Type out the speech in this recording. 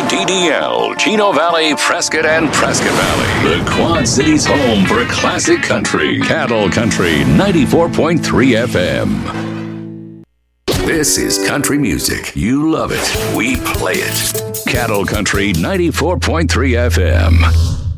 KDDL, Chino Valley, Prescott, and Prescott Valley. The Quad Cities' home for classic country. Cattle Country 94.3 FM. This is country music. You love it. We play it. Cattle Country 94.3 FM.